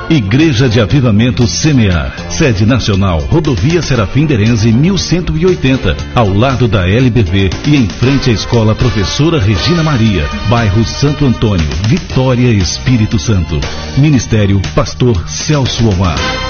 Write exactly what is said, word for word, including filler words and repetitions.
Igreja de Avivamento Semear. Sede nacional, Rodovia Serafim Derenze, mil cento e oitenta, ao lado da L B V e em frente à Escola Professora Regina Maria, bairro Santo Antônio, Vitória, Espírito Santo. Ministério Pastor Celso Omar.